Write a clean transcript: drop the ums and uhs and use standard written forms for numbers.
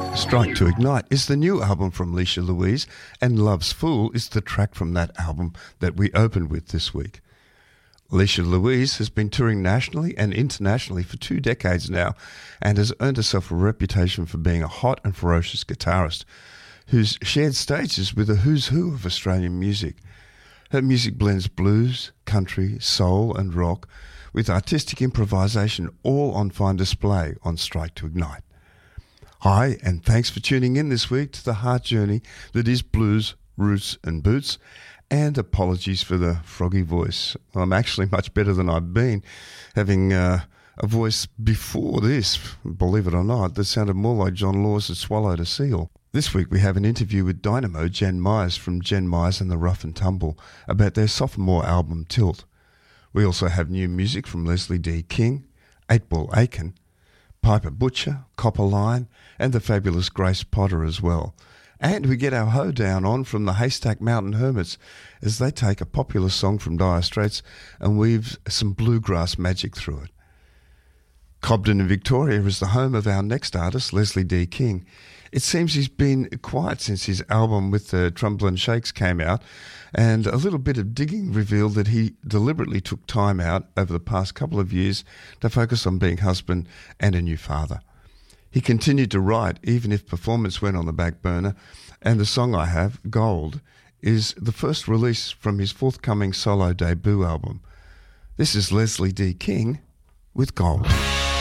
Strike to Ignite is the new album from Leisha Louise, and Love's Fool is the track from that album that we opened with this week. Leisha Louise has been touring nationally and internationally for 2 decades now and has earned herself a reputation for being a hot and ferocious guitarist who's shared stages with a who's who of Australian music. Her music blends blues, country, soul and rock with artistic improvisation, all on fine display on Strike to Ignite. Hi, and thanks for tuning in this week to the heart journey that is blues, roots and boots, and apologies for the froggy voice. I'm actually much better than I've been, having a voice before this, believe it or not, that sounded more like John Laws had swallowed a seal. This week we have an interview with Dynamo Jen Myers from Jen Myers and the Rough and Tumble about their sophomore album Tilt. We also have new music from Leslie D. King, 8-Ball Aiken, Piper Butcher, Copper Line, and the fabulous Grace Potter as well. And we get our hoedown on from the Haystack Mountain Hermits as they take a popular song from Dire Straits and weave some bluegrass magic through it. Cobden in Victoria is the home of our next artist, Leslie D. King. It seems he's been quiet since his album with the Trumbull and Shakes came out, and a little bit of digging revealed that he deliberately took time out over the past couple of years to focus on being husband and a new father. He continued to write even if performance went on the back burner, and the song I have, Gold, is the first release from his forthcoming solo debut album. This is Leslie D. King with Gold.